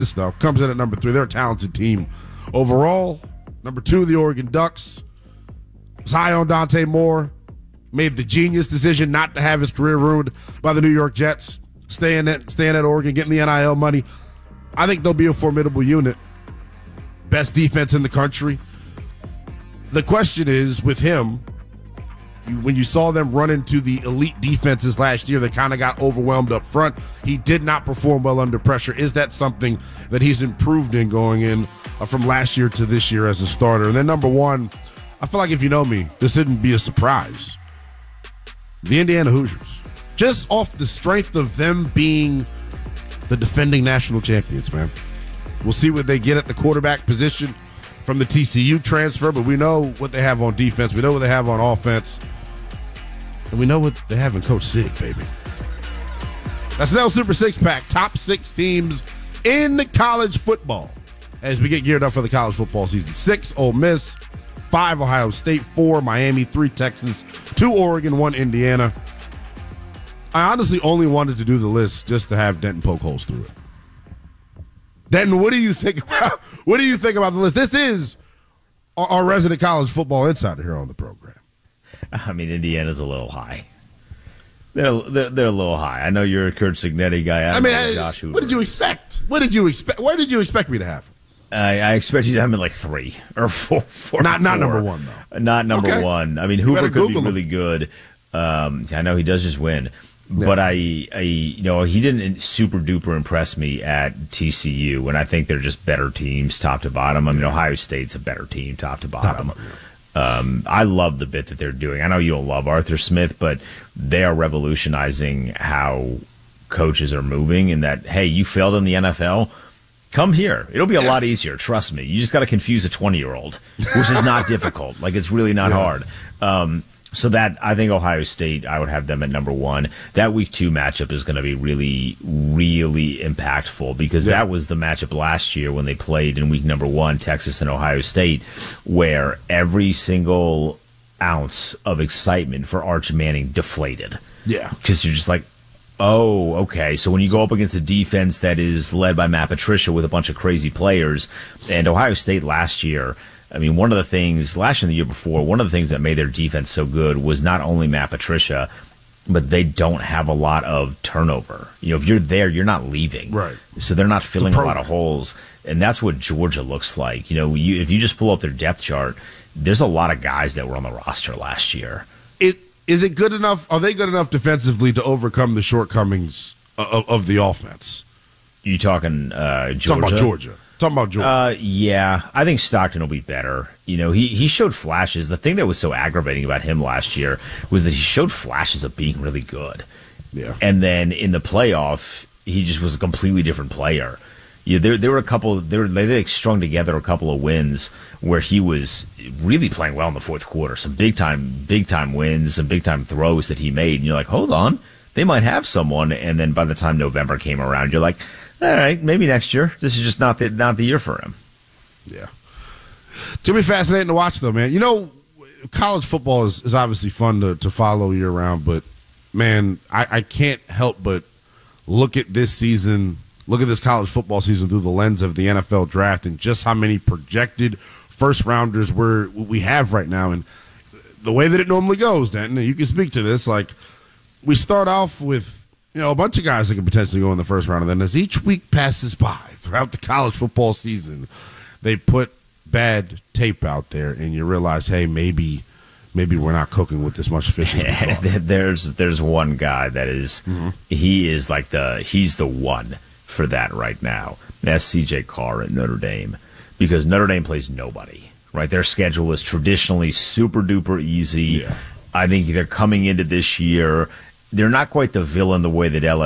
this though comes in at number 3. They're a talented team overall. Number 2, the Oregon Ducks. Zion Dante Moore made the genius decision not to have his career ruined by the New York Jets. Staying at Oregon, getting the NIL money. I think they'll be a formidable unit. Best defense in the country. The question is, with him, when you saw them run into the elite defenses last year, they kind of got overwhelmed up front. He did not perform well under pressure. Is that something that he's improved in going in from last year to this year as a starter? And then number 1, I feel like if you know me, this shouldn't be a surprise. The Indiana Hoosiers. Just off the strength of them being the defending national champions, man. We'll see what they get at the quarterback position from the TCU transfer, but we know what they have on defense. We know what they have on offense. And we know what they have in Coach Sig, baby. That's Nell Super 6-Pack. Top 6 teams in college football as we get geared up for the college football season. 6, Ole Miss. 5, Ohio State. 4, Miami. 3, Texas. 2, Oregon. 1, Indiana. I honestly only wanted to do the list just to have Denton poke holes through it. Denton, what do you think about the list? This is our resident college football insider here on the program. I mean, Indiana's a little high. They're a little high. I know you're a Kurt Signetti guy. Josh Hoover. What did you expect? Where did you expect me to have? I expect you to have him in like 3 or 4. Not number 1 though. Not number 1. I mean, Hoover could be really good. I know he does just win. Yeah. But he didn't super duper impress me at TCU, and I think they're just better teams top to bottom. I mean, Ohio State's a better team top to bottom. I love the bit that they're doing. I know you don't love Arthur Smith, but they are revolutionizing how coaches are moving, and that, hey, you failed in the NFL, come here. It'll be a lot easier. Trust me. You just got to confuse a 20-year-old, which is not difficult. Like, it's really not hard. So that, I think Ohio State, I would have them at number 1. That week 2 matchup is going to be really, really impactful because that was the matchup last year when they played in week number 1, Texas and Ohio State, where every single ounce of excitement for Arch Manning deflated. Yeah. Because you're just like, oh, okay. So when you go up against a defense that is led by Matt Patricia with a bunch of crazy players, and Ohio State last year, I mean, one of the things, last year and the year before, one of the things that made their defense so good was not only Matt Patricia, but they don't have a lot of turnover. You know, if you're there, you're not leaving. Right. So they're not filling a lot of holes. And that's what Georgia looks like. You know, if you just pull up their depth chart, there's a lot of guys that were on the roster last year. Is it good enough? Are they good enough defensively to overcome the shortcomings of the offense? You talking Georgia? Talking about Georgia. Yeah, I think Stockton will be better. You know, he showed flashes. The thing that was so aggravating about him last year was that he showed flashes of being really good. Yeah. And then in the playoff, he just was a completely different player. Yeah, there were a couple. They strung together a couple of wins where he was really playing well in the fourth quarter. Some big time wins, some big time throws that he made. And you're like, hold on, they might have someone. And then by the time November came around, you're like, all right, maybe next year. This is just not the year for him. Yeah, it's gonna be fascinating to watch, though, man. You know, college football is obviously fun to follow year round, but man, I can't help but look at this season. Look at this college football season through the lens of the NFL draft and just how many projected first-rounders we have right now. And the way that it normally goes, Denton, and you can speak to this, like we start off with a bunch of guys that could potentially go in the first round. And then as each week passes by throughout the college football season, they put bad tape out there and you realize, hey, maybe we're not cooking with this much fish. There's one guy that is he's the one for that right now. And that's CJ Carr at Notre Dame, because Notre Dame plays nobody, right? Their schedule is traditionally super duper easy. Yeah. I think they're coming into this year. They're not quite the villain the way that LSU